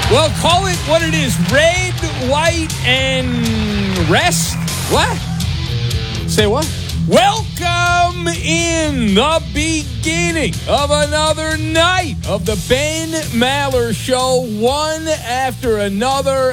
Well, call it what it is. Red, white, and rest. What? Say what? Welcome in the beginning of another night of the Ben Maller Show. One after another,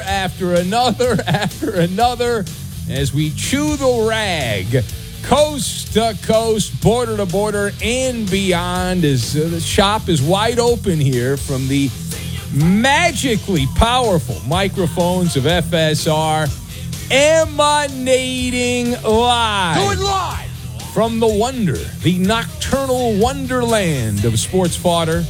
as we chew the rag, coast to coast, border to border, and beyond, as the shop is wide open here from the magically powerful microphones of FSR, emanating live. Do it live! From the wonder, the nocturnal wonderland of sports fodder.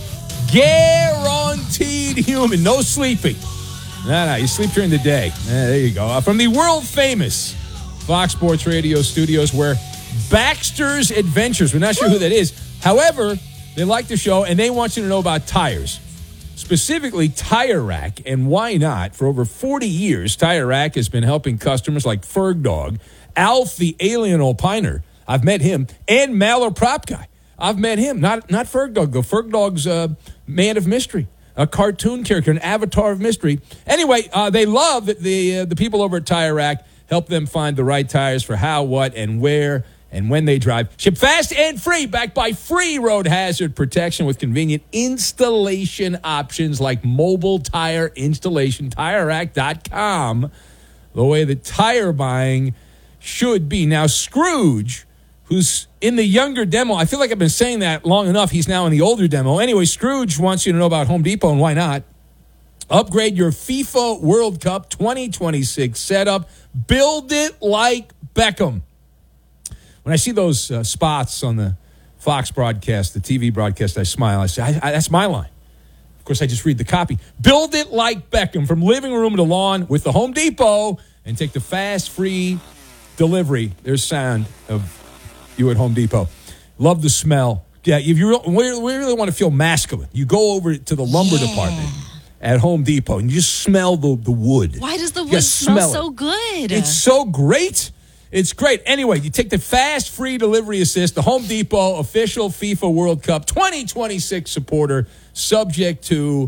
Guaranteed human. No sleeping. No, you sleep during the day. There you go. From the world-famous Fox Sports Radio studios, where Baxter's Adventures, we're not sure who that is. However, they like the show, and they want you to know about tires. Specifically, Tire Rack, and why not? For over 40 years, Tire Rack has been helping customers like Ferg Dog, Alf the Alien Opiner, I've met him, and Maller Prop Guy. I've met him, not Ferg Dog, though. Ferg Dog's a man of mystery, a cartoon character, an avatar of mystery. Anyway, they love that the people over at Tire Rack help them find the right tires for how, what, and where, and when they drive. Ship fast and free, backed by free road hazard protection with convenient installation options like mobile tire installation. TireRack.com, the way that tire buying should be. Now, Scrooge, who's in the younger demo, I feel like I've been saying that long enough. He's now in the older demo. Anyway, Scrooge wants you to know about Home Depot, and why not? Upgrade your FIFA World Cup 2026 setup. Build it like Beckham. When I see those spots on the Fox broadcast, the TV broadcast, I smile. I say, that's my line. Of course, I just read the copy. Build it like Beckham, from living room to lawn with the Home Depot, and take the fast, free delivery. There's sound of you at Home Depot. Love the smell. Yeah, if you really want to feel masculine, you go over to the lumber department at Home Depot, and you just smell the wood. Why does the wood smell so good? It's so great. It's great. Anyway, you take the fast, free delivery assist, the Home Depot official FIFA World Cup 2026 supporter, subject to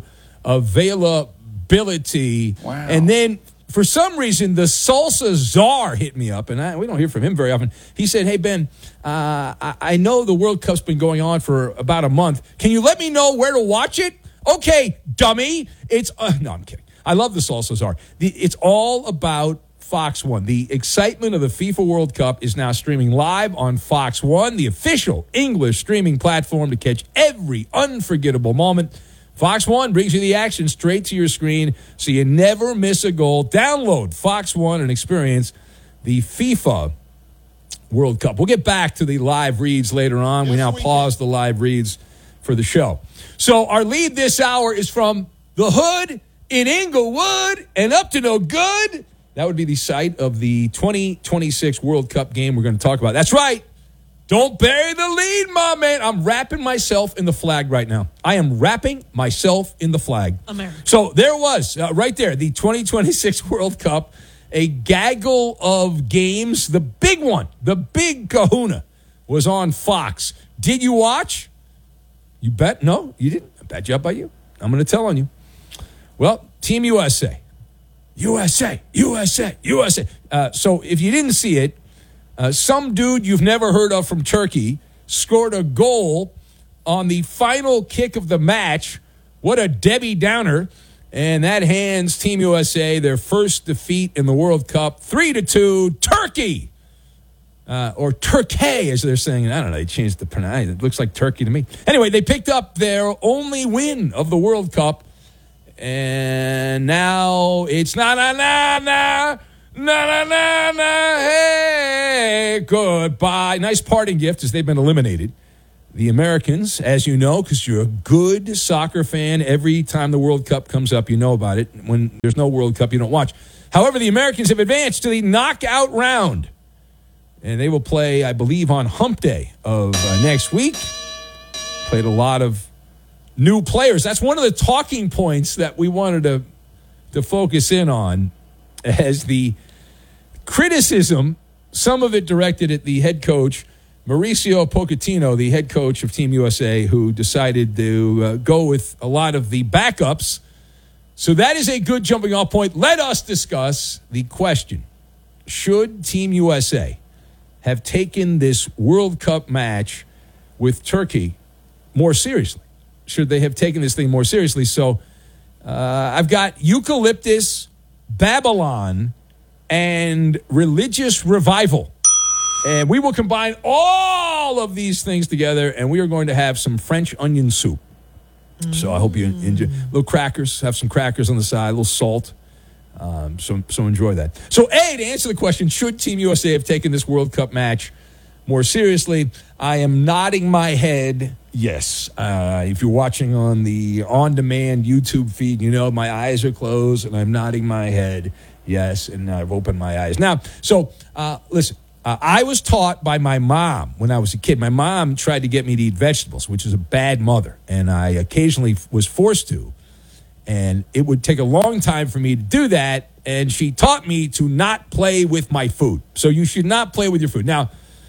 availability. Wow. And then, for some reason, the Salsa Czar hit me up, and we don't hear from him very often. He said, hey, Ben, I know the World Cup's been going on for about a month. Can you let me know where to watch it? Okay, dummy. No, I'm kidding. I love the Salsa Czar. It's all about Fox One. The excitement of the FIFA World Cup is now streaming live on Fox One, the official English streaming platform to catch every unforgettable moment. Fox One brings you the action straight to your screen so you never miss a goal. Download Fox One and experience the FIFA World Cup. We'll get back to the live reads later on. We now pause the live reads for the show. So our lead this hour is from the hood in Inglewood and up to no good. That would be the site of the 2026 World Cup game we're going to talk about. That's right. Don't bury the lead, my man. I'm wrapping myself in the flag right now. I am wrapping myself in the flag. America. So there was, right there, the 2026 World Cup, a gaggle of games. The big one, the big kahuna, was on Fox. Did you watch? You bet? No, you didn't. I bet you up by you. I'm going to tell on you. Well, Team USA. USA. So if you didn't see it, some dude you've never heard of from Turkey scored a goal on the final kick of the match. What a Debbie Downer. And that hands Team USA their first defeat in the World Cup, 3-2, Turkey. Or Turkey, as they're saying. I don't know. They changed the pronunciation. It looks like Turkey to me. Anyway, they picked up their only win of the World Cup. And now it's na-na-na-na, hey, goodbye. Nice parting gift as they've been eliminated. The Americans, as you know, because you're a good soccer fan, every time the World Cup comes up, you know about it. When there's no World Cup, you don't watch. However, the Americans have advanced to the knockout round. And they will play, I believe, on Hump Day of next week. Played a lot of new players. That's one of the talking points that we wanted to focus in on, as the criticism, some of it directed at the head coach, Mauricio Pochettino, the head coach of Team USA, who decided to go with a lot of the backups So that is a good jumping off point. Let us discuss the question. Should Team USA have taken this World Cup match with Turkey more seriously? Should they have taken this thing more seriously? So I've got eucalyptus, Babylon, and religious revival. And we will combine all of these things together, and we are going to have some French onion soup. So I hope you enjoy. Little crackers, have some crackers on the side, a little salt. So enjoy that. So A, to answer the question, should Team USA have taken this World Cup match more seriously? I am nodding my head yes. If you're watching on the on-demand YouTube feed, you know my eyes are closed, and I'm nodding my head yes, and I've opened my eyes. Now, so listen. I was taught by my mom when I was a kid. My mom tried to get me to eat vegetables, which is a bad mother, and I occasionally was forced to. And it would take a long time for me to do that, and she taught me to not play with my food. So you should not play with your food. Now,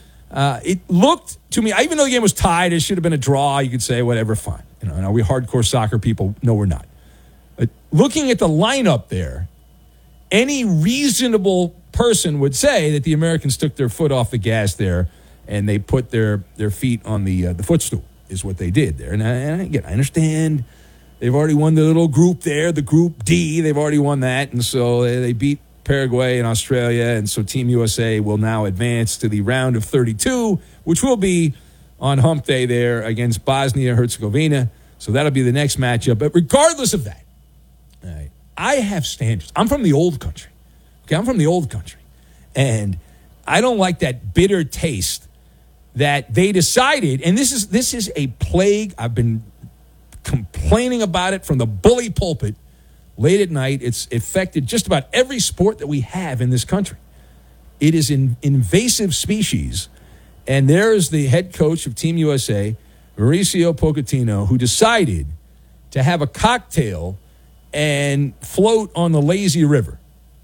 it looked to me, even though the game was tied, it should have been a draw. You could say, whatever, fine. You know, are we hardcore soccer people? No, we're not. But looking at the lineup there, any reasonable person would say that the Americans took their foot off the gas there and they put their feet on the footstool is what they did there. And again, I understand they've already won the little group there, the Group D. They've already won that. And so they beat Paraguay and Australia. And so Team USA will now advance to the round of 32, which will be on hump day there against Bosnia-Herzegovina. So that'll be the next matchup. But regardless of that, all right, I have standards. I'm from the old country. Okay, I'm from the old country. And I don't like that bitter taste that they decided, and this is a plague. I've been complaining about it from the bully pulpit late at night. It's affected just about every sport that we have in this country. It is an invasive species. And there's the head coach of Team USA, Mauricio Pochettino, who decided to have a cocktail and float on the lazy river.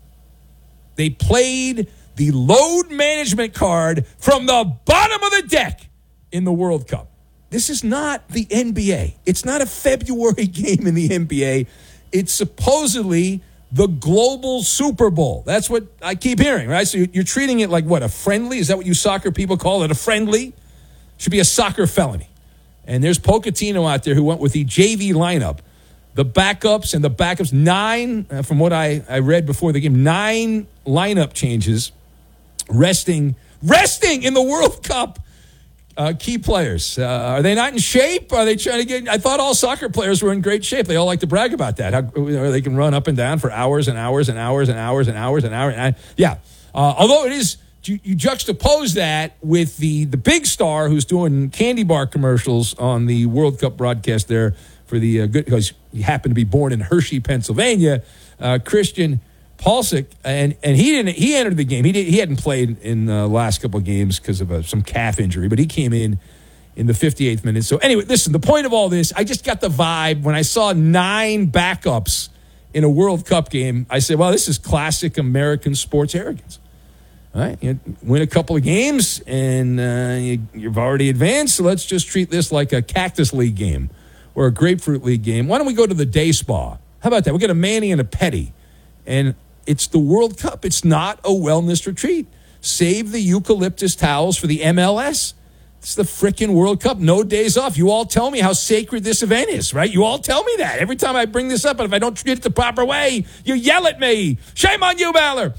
They played the load management card from the bottom of the deck in the World Cup. This is not the NBA. It's not a February game in the NBA. It's supposedly the global Super Bowl. That's what I keep hearing, right? So you're treating it like what, a friendly? Is that what you soccer people call it, a friendly? Should be a soccer felony. And there's Pochettino out there who went with the JV lineup. The backups and the backups, 9, from what I read before the game, 9 lineup changes, resting in the World Cup key players. Are they not in shape? Are they trying to get? I thought all soccer players were in great shape. They all like to brag about that. How they can run up and down for hours and hours and hours and hours and hours and hours. Yeah. Although it is, you juxtapose that with the big star who's doing candy bar commercials on the World Cup broadcast there for the good, because he happened to be born in Hershey, Pennsylvania, Christian Pulisic, and he entered the game. He hadn't played in the last couple of games because of some calf injury, but he came in the 58th minute. So anyway, listen, the point of all this, I just got the vibe when I saw 9 backups in a World Cup game. I said, well, this is classic American sports arrogance. All right, you win a couple of games and you've already advanced, so let's just treat this like a Cactus League game or a Grapefruit League game. Why don't we go to the day spa? How about that? We get a mani and a pedi. And it's the World Cup. It's not a wellness retreat. Save the eucalyptus towels for the MLS. It's the frickin' World Cup. No days off. You all tell me how sacred this event is, right? You all tell me that. Every time I bring this up, and if I don't treat it the proper way, you yell at me. Shame on you, Baller.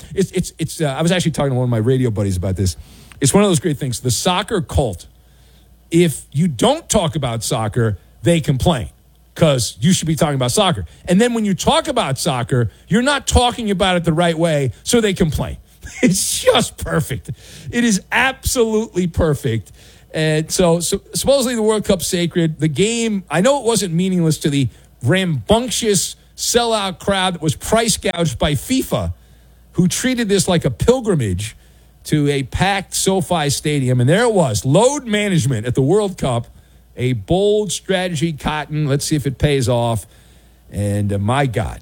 I was actually talking to one of my radio buddies about this. It's one of those great things. The soccer cult. If you don't talk about soccer, they complain because you should be talking about soccer. And then when you talk about soccer, you're not talking about it the right way, so they complain. It's just perfect. It is absolutely perfect. And so supposedly the World Cup's sacred. The game, I know it wasn't meaningless to the rambunctious sellout crowd that was price gouged by FIFA, who treated this like a pilgrimage to a packed SoFi Stadium. And there it was, load management at the World Cup. A bold strategy, Cotton. Let's see if it pays off. And my God,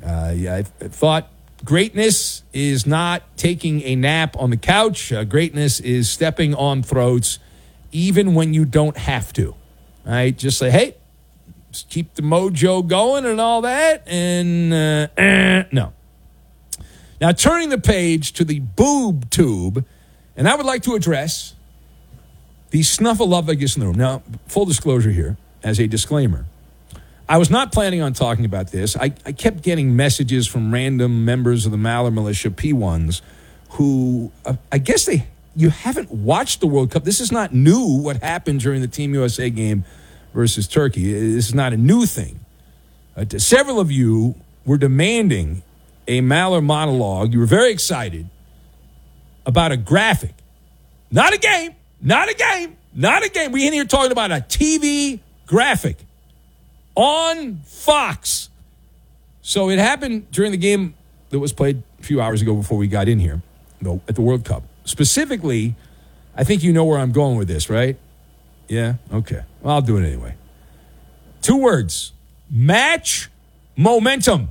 I thought greatness is not taking a nap on the couch. Greatness is stepping on throats, even when you don't have to. All right, just say, hey, keep the mojo going and all that. And no. Now, turning the page to the boob tube, and I would like to address the snuffleupagus in the room. Now, full disclosure here, as a disclaimer, I was not planning on talking about this. I kept getting messages from random members of the Maller Militia, P1s, who I guess you haven't watched the World Cup. This is not new, what happened during the Team USA game versus Turkey. This is not a new thing. Several of you were demanding a Maller monologue. You were very excited about a graphic. Not a game. Not a game. Not a game. We're in here talking about a TV graphic on Fox. So it happened during the game that was played a few hours ago before we got in here, at the World Cup. Specifically, I think you know where I'm going with this, right? Yeah? Okay. Well, I'll do it anyway. 2 words. Match momentum.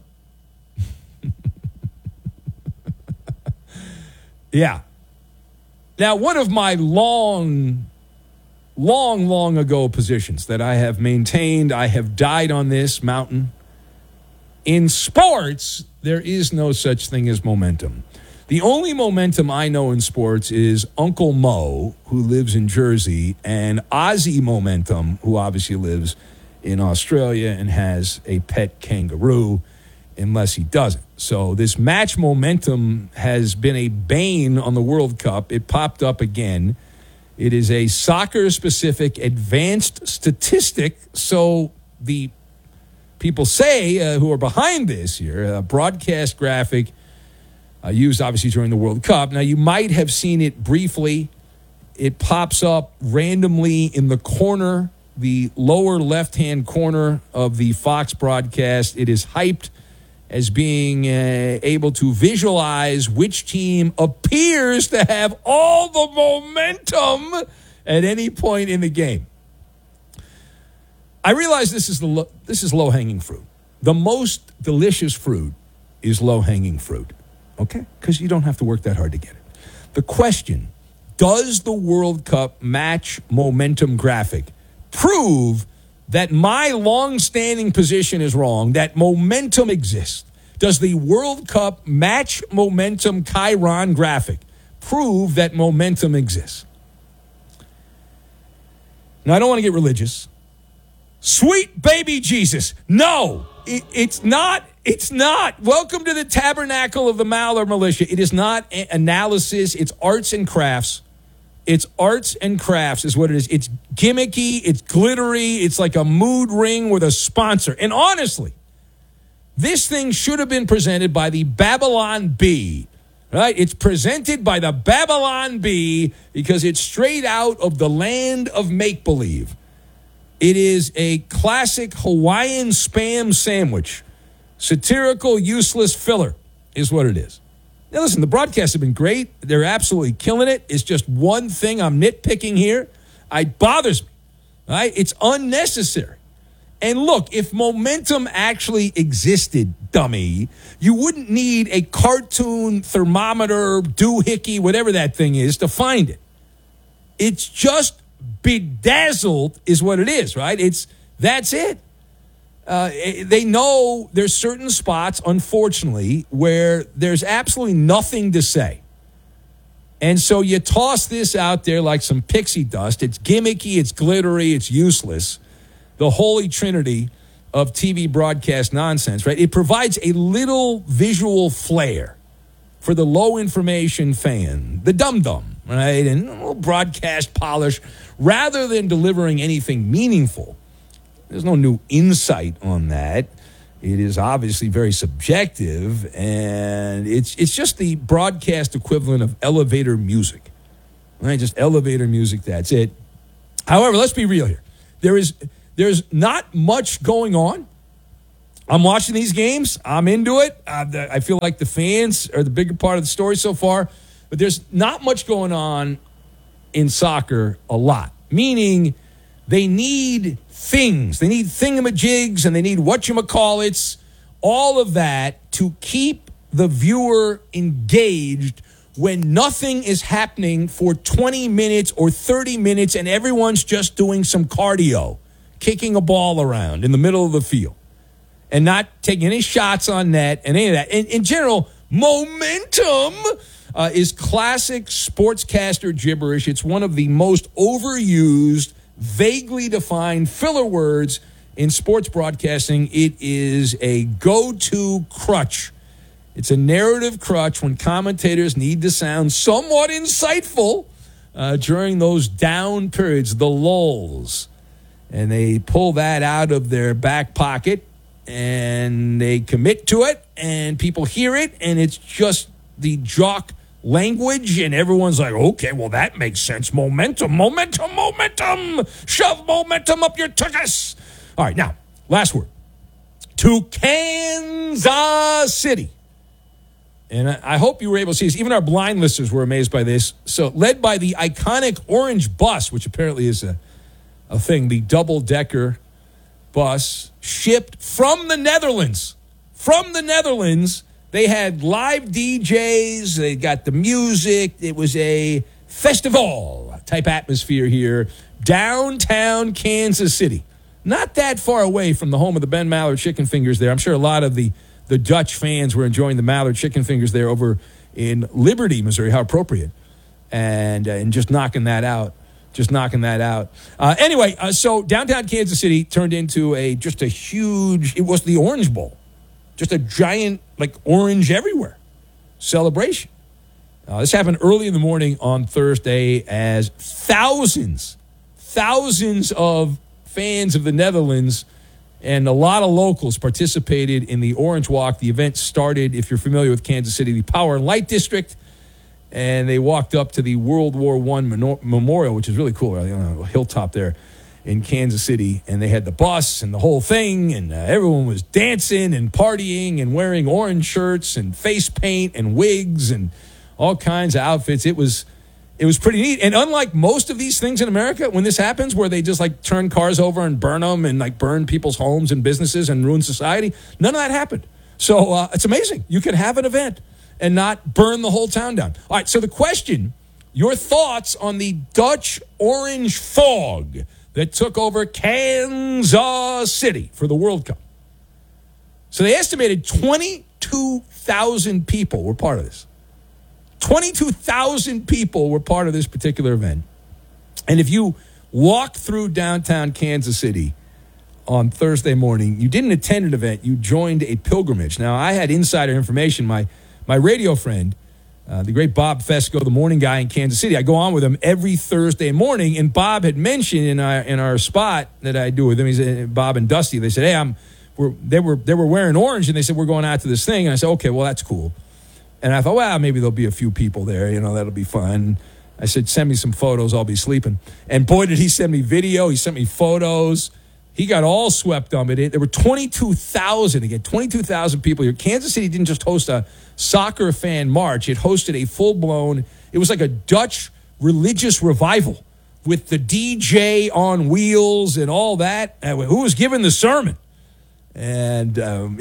Yeah. Now, one of my long ago positions that I have maintained, I have died on this mountain. In sports, there is no such thing as momentum. The only momentum I know in sports is Uncle Mo, who lives in Jersey, and Ozzy Momentum, who obviously lives in Australia and has a pet kangaroo, unless he doesn't. So this match momentum has been a bane on the World Cup. It popped up again. It is a soccer-specific advanced statistic. So the people say who are behind this here, a broadcast graphic used obviously during the World Cup. Now, you might have seen it briefly. It pops up randomly in the corner, the lower left-hand corner of the Fox broadcast. It is hyped as being able to visualize which team appears to have all the momentum at any point in the game. I realize this is low-hanging fruit. The most delicious fruit is low-hanging fruit, okay? Because you don't have to work that hard to get it. The question, does the World Cup match momentum graphic prove that my long-standing position is wrong, that momentum exists? Does the World Cup match momentum Chiron graphic prove that momentum exists? Now, I don't want to get religious. Sweet baby Jesus. No, it's not. It's not. Welcome to the tabernacle of the Maller Militia. It is not analysis. It's arts and crafts. It's arts and crafts is what it is. It's gimmicky. It's glittery. It's like a mood ring with a sponsor. And honestly, this thing should have been presented by the Babylon Bee. Right? It's presented by the Babylon Bee because it's straight out of the land of make-believe. It is a classic Hawaiian Spam sandwich. Satirical, useless filler is what it is. Now, listen, the broadcasts have been great. They're absolutely killing it. It's just one thing I'm nitpicking here. It bothers me. Right? It's unnecessary. And look, if momentum actually existed, dummy, you wouldn't need a cartoon thermometer, doohickey, whatever that thing is, to find it. It's just bedazzled is what it is, right? That's it. They know there's certain spots, unfortunately, where there's absolutely nothing to say. And so you toss this out there like some pixie dust. It's gimmicky, it's glittery, it's useless. The holy trinity of TV broadcast nonsense, right? It provides a little visual flair for the low information fan, the dum-dum, right? And a little broadcast polish rather than delivering anything meaningful. There's no new insight on that. It is obviously very subjective, and it's just the broadcast equivalent of elevator music, right? Just elevator music, that's it. However, let's be real here. There's not much going on. I'm watching these games. I'm into it. I feel like the fans are the bigger part of the story so far. But there's not much going on in soccer a lot. Meaning they need things. They need thingamajigs and they need whatchamacallits, all of that to keep the viewer engaged when nothing is happening for 20 minutes or 30 minutes and everyone's just doing some cardio. kicking a ball around in the middle of the field and not taking any shots on net and any of that. In general, momentum is classic sportscaster gibberish. It's one of the most overused, vaguely defined filler words in sports broadcasting. It is a go-to crutch. It's a narrative crutch when commentators need to sound somewhat insightful during those down periods, the lulls. And they pull that out of their back pocket and they commit to it and people hear it and it's just the jock language and everyone's like, okay, well, that makes sense. Momentum. Shove momentum up your tuchus. All right, now, last word. To Kansas City. And I hope you were able to see this. Even our blind listeners were amazed by this. So, led by the iconic orange bus, which apparently is a thing, the double-decker bus, shipped from the Netherlands. From the Netherlands, they had live DJs. They got the music. It was a festival-type atmosphere here. Downtown Kansas City. Not that far away from the home of the Ben Maller Chicken Fingers there. I'm sure a lot of the Dutch fans were enjoying the Maller Chicken Fingers there over in Liberty, Missouri. How appropriate. And just knocking that out. Anyway, so downtown Kansas City turned into just a huge, it was the Orange Bowl. Just a giant, like, orange everywhere celebration. This happened early in the morning on Thursday as thousands of fans of the Netherlands and a lot of locals participated in the Orange Walk. The event started, if you're familiar with Kansas City, the Power and Light District, and they walked up to the World War I Memorial, which is really cool, on a hilltop there in Kansas City, and they had the bus and the whole thing, and everyone was dancing and partying and wearing orange shirts and face paint and wigs and all kinds of outfits. It was pretty neat. And unlike most of these things in America, when this happens, where they just like turn cars over and burn them and like burn people's homes and businesses and ruin society, none of that happened. So it's amazing. You can have an event and not burn the whole town down. All right, so the question, your thoughts on the Dutch orange fog that took over Kansas City for the World Cup. So they estimated 22,000 people were part of this. 22,000 people were part of this particular event. And if you walk through downtown Kansas City on Thursday morning, you didn't attend an event, you joined a pilgrimage. Now, I had insider information. My radio friend, the great Bob Fesco, the morning guy in Kansas City, I go on with him every Thursday morning, and Bob had mentioned in our spot that I do with him, he's Bob and Dusty, they said, hey, they were wearing orange, and they said, we're going out to this thing. And I said, okay, well, that's cool. And I thought, well, maybe there'll be a few people there. That'll be fun. I said, send me some photos. I'll be sleeping. And boy, did he send me video. He sent me photos. He got all swept up in it. There were 22,000, again, 22,000 people here. Kansas City didn't just host a soccer fan march. It hosted a full-blown, it was like a Dutch religious revival with the DJ on wheels and all that. Who was giving the sermon? And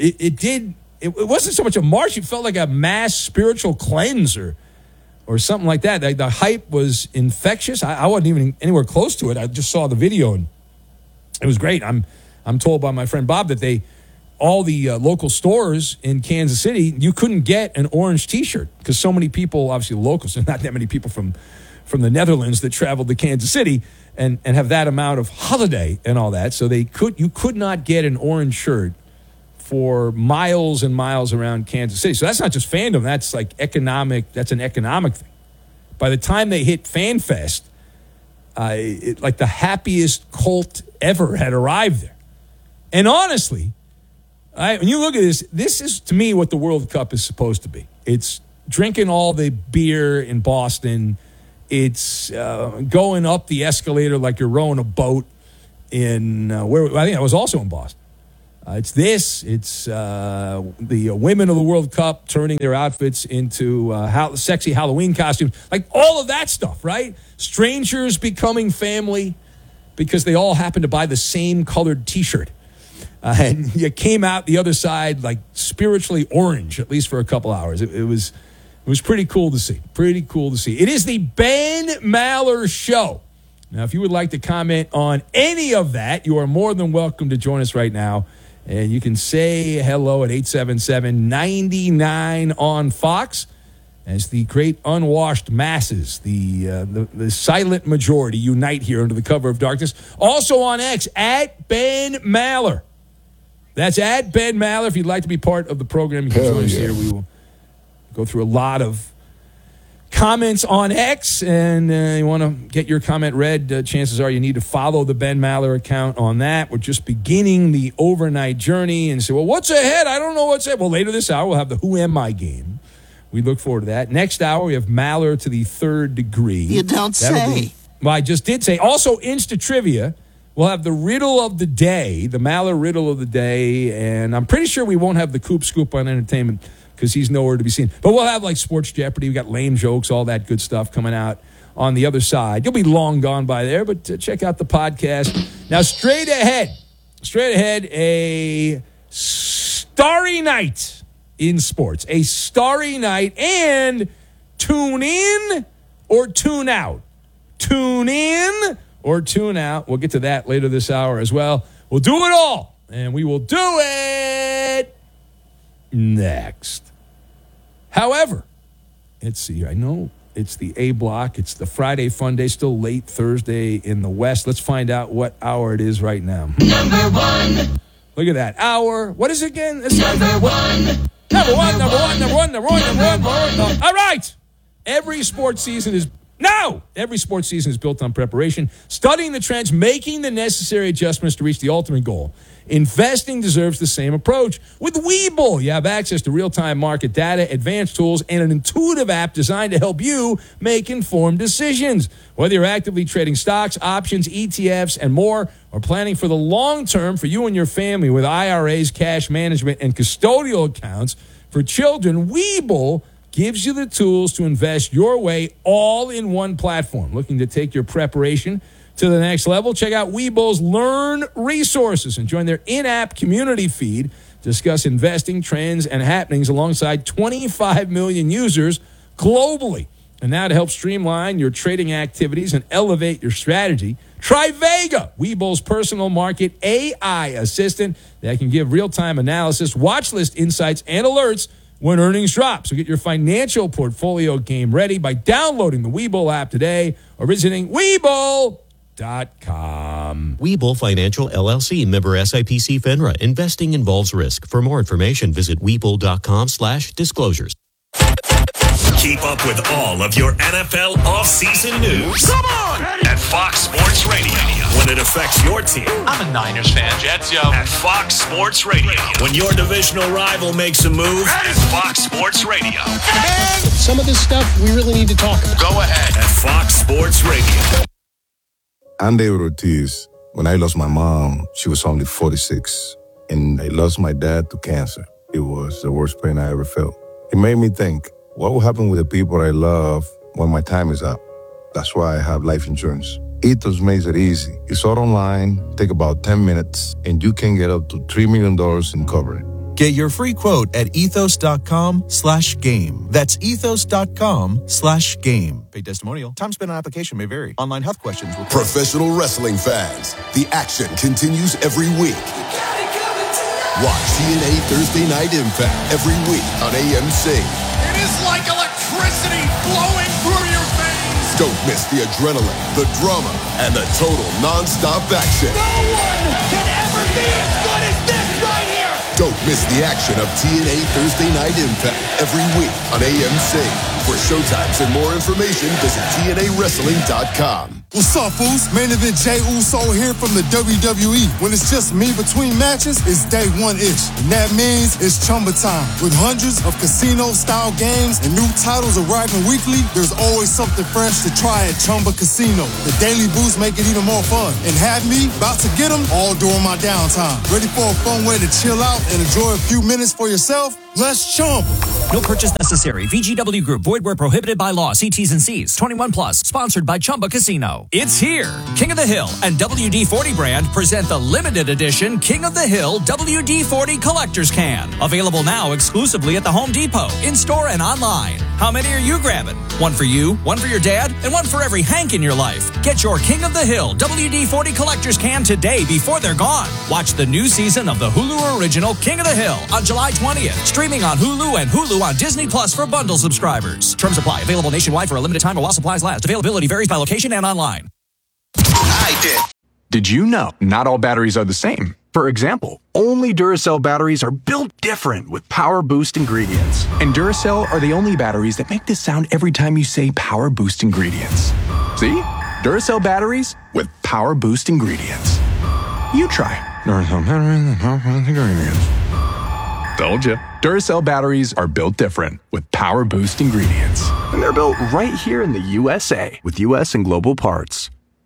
it wasn't so much a march. It felt like a mass spiritual cleanse or something like that. The hype was infectious. I wasn't even anywhere close to it. I just saw the video, and it was great. I'm told by my friend Bob that all the local stores in Kansas City, you couldn't get an orange T-shirt because so many people, obviously locals, there's not that many people from the Netherlands that traveled to Kansas City and have that amount of holiday and all that. So you could not get an orange shirt for miles and miles around Kansas City. So that's not just fandom. That's like that's an economic thing. By the time they hit FanFest, like the happiest cult ever had arrived there. And honestly, when you look at this is, to me, what the World Cup is supposed to be. It's drinking all the beer in Boston. It's going up the escalator like you're rowing a boat in, I think I was also in Boston. It's the women of the World Cup turning their outfits into sexy Halloween costumes. Like all of that stuff, right? Strangers becoming family because they all happen to buy the same colored T-shirt. And you came out the other side like spiritually orange, at least for a couple hours. It was pretty cool to see. Pretty cool to see. It is the Ben Maller Show Now, if you would like to comment on any of that, you are more than welcome to join us right now. And you can say hello at 877-99 on Fox as the great unwashed masses, the silent majority, unite here under the cover of darkness. Also on X, at Ben Maller. That's at Ben Maller. If you'd like to be part of the program, you can join us here. We will go through a lot of comments on X, and you want to get your comment read, chances are you need to follow the Ben Maller account on that. We're just beginning the overnight journey and say, well, what's ahead? I don't know what's ahead. Well, later this hour, we'll have the Who Am I game. We look forward to that. Next hour, we have Maller to the third degree. You don't say. Well, I just did say. Also, Insta Trivia. We'll have the riddle of the day, the Maller riddle of the day, and I'm pretty sure we won't have the Coop Scoop on entertainment because he's nowhere to be seen. But we'll have like Sports Jeopardy. We got lame jokes, all that good stuff coming out on the other side. You'll be long gone by there, but check out the podcast. Now, straight ahead, a starry night in sports. A starry night, and tune in or tune out. Tune in or tune out. We'll get to that later this hour as well. We'll do it all, and we will do it next. However, let's see. I know it's the A block. It's the Friday Fun Day, still late Thursday in the West. Let's find out what hour it is right now. Number one. Look at that. Hour. What is it again? Number one. All right. Every sports season is built on preparation, studying the trends, making the necessary adjustments to reach the ultimate goal. Investing deserves the same approach. With Webull, you have access to real-time market data, advanced tools, and an intuitive app designed to help you make informed decisions. Whether you're actively trading stocks, options, ETFs, and more, or planning for the long term for you and your family with IRAs, cash management, and custodial accounts for children, Webull gives you the tools to invest your way all in one platform. Looking to take your preparation to the next level? Check out Webull's Learn resources and join their in-app community feed. Discuss investing trends and happenings alongside 25 million users globally. And now to help streamline your trading activities and elevate your strategy, try Vega, Webull's personal market AI assistant that can give real-time analysis, watch list insights, and alerts when earnings drop. So get your financial portfolio game ready by downloading the Webull app today or visiting Webull.com. Webull Financial LLC, member SIPC FINRA. Investing involves risk. For more information, visit Webull.com/disclosures. Keep up with all of your NFL offseason news. Come on! At Fox Sports Radio. When it affects your team. I'm a Niners fan. Jets, yo. At Fox Sports Radio. When your divisional rival makes a move. At Fox Sports Radio. And some of this stuff we really need to talk about. Go ahead. At Fox Sports Radio. I'm David Ortiz. When I lost my mom, she was only 46. And I lost my dad to cancer. It was the worst pain I ever felt. It made me think, what will happen with the people I love when my time is up? That's why I have life insurance. Ethos makes it easy. It's all online, take about 10 minutes, and you can get up to $3 million in coverage. Get your free quote at ethos.com/game. That's ethos.com/game. Paid testimonial. Time spent on application may vary. Online health questions will... Professional wrestling fans, the action continues every week. Watch TNA Thursday Night Impact every week on AMC. It is like electricity flowing through your veins. Don't miss the adrenaline, the drama, and the total non-stop action. No one can ever be as good as this right here. Don't miss the action of TNA Thursday Night Impact every week on AMC. For showtimes and more information, visit TNAWrestling.com. What's up, fools? Main event Jey Uso here from the WWE. When it's just me between matches, it's day one-ish. And that means it's Chumba time. With hundreds of casino-style games and new titles arriving weekly, there's always something fresh to try at Chumba Casino. The daily boosts make it even more fun. And have me about to get them all during my downtime. Ready for a fun way to chill out and enjoy a few minutes for yourself? Let's Chumba. No purchase necessary. VGW Group. Void where prohibited by law. See T's and C's. 21 plus. Sponsored by Chumba Casino. It's here. King of the Hill and WD-40 brand present the limited edition King of the Hill WD-40 Collector's Can. Available now exclusively at the Home Depot, in-store and online. How many are you grabbing? One for you, one for your dad, and one for every Hank in your life. Get your King of the Hill WD-40 Collector's Can today before they're gone. Watch the new season of the Hulu original King of the Hill on July 20th. Streaming on Hulu and Hulu on Disney Plus for bundle subscribers. Terms apply. Available nationwide for a limited time or while supplies last. Availability varies by location and online. Did you know not all batteries are the same? For example, only Duracell batteries are built different with Power Boost ingredients. And Duracell are the only batteries that make this sound every time you say Power Boost ingredients. See? Duracell batteries with Power Boost ingredients. You try. Duracell batteries with Power Boost ingredients. Told you. Duracell batteries are built different with Power Boost ingredients. And they're built right here in the USA with US and global parts.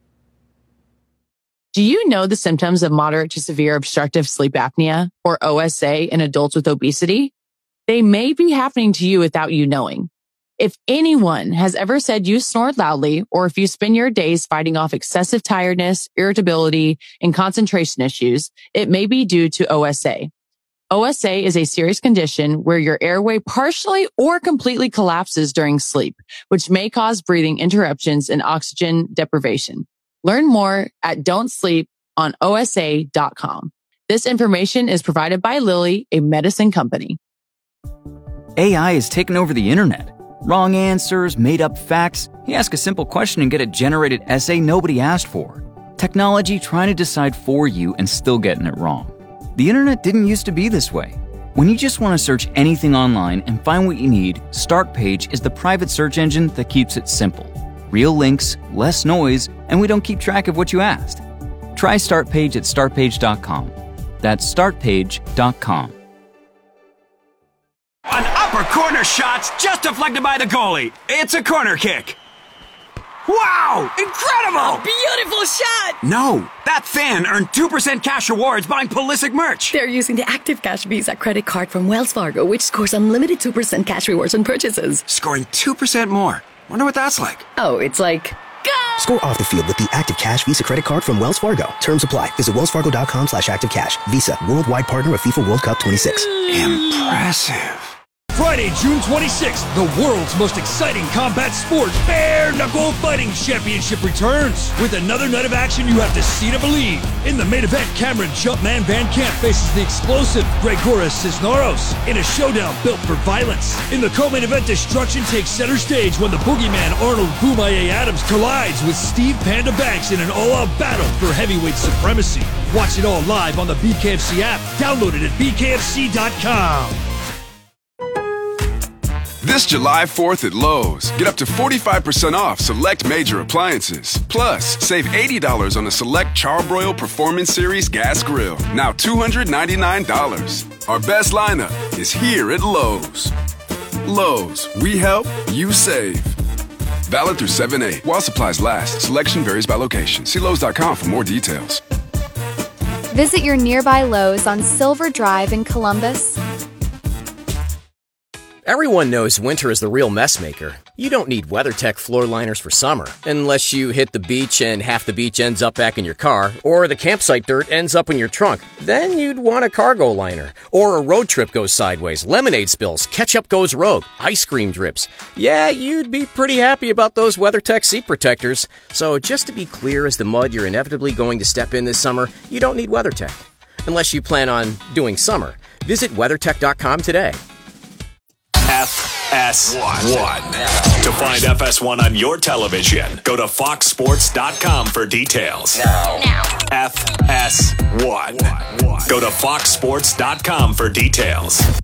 Do you know the symptoms of moderate to severe obstructive sleep apnea, or OSA, in adults with obesity? They may be happening to you without you knowing. If anyone has ever said you snore loudly, or if you spend your days fighting off excessive tiredness, irritability, and concentration issues, it may be due to OSA. OSA is a serious condition where your airway partially or completely collapses during sleep, which may cause breathing interruptions and oxygen deprivation. Learn more at don'tsleeponosa.com. This information is provided by Lilly, a medicine company. AI has taken over the internet. Wrong answers, made up facts. You ask a simple question and get a generated essay nobody asked for. Technology trying to decide for you and still getting it wrong. The internet didn't used to be this way. When you just want to search anything online and find what you need, Startpage is the private search engine that keeps it simple. Real links, less noise, and we don't keep track of what you asked. Try Startpage at startpage.com. That's startpage.com. An upper corner shot's just deflected by the goalie. It's a corner kick. Wow! Incredible! A beautiful shot! No, that fan earned 2% cash rewards buying Pulisic merch. They're using the Active Cash Visa credit card from Wells Fargo, which scores unlimited 2% cash rewards on purchases. Scoring 2% more. Wonder what that's like. Oh, it's like... Go! Score off the field with the Active Cash Visa credit card from Wells Fargo. Terms apply. Visit wellsfargo.com/activecash. Visa, worldwide partner of FIFA World Cup 26. Impressive. Friday, June 26th, the world's most exciting combat sport, Bare Knuckle Fighting Championship returns. With another night of action you have to see to believe. In the main event, Cameron Jumpman Van Camp faces the explosive Gregoras Cisneros in a showdown built for violence. In the co-main event, destruction takes center stage when the boogeyman Arnold Boomaye Adams collides with Steve Panda Banks in an all-out battle for heavyweight supremacy. Watch it all live on the BKFC app. Download it at bkfc.com. This July 4th at Lowe's, get up to 45% off select major appliances. Plus, save $80 on a select Charbroil Performance Series gas grill, now $299. Our best lineup is here at Lowe's. Lowe's, we help, you save. Valid through 7/8. While supplies last, selection varies by location. See Lowe's.com for more details. Visit your nearby Lowe's on Silver Drive in Columbus. Everyone knows winter is the real mess maker. You don't need WeatherTech floor liners for summer, unless you hit the beach and half the beach ends up back in your car, or the campsite dirt ends up in your trunk. Then you'd want a cargo liner. Or a road trip goes sideways, lemonade spills, ketchup goes rogue, ice cream drips. Yeah, you'd be pretty happy about those WeatherTech seat protectors. So just to be clear, as the mud you're inevitably going to step in this summer, you don't need WeatherTech. Unless you plan on doing summer. Visit WeatherTech.com today. FS1. To find FS1 on your television, go to foxsports.com for details. Now. FS1. Go to foxsports.com for details.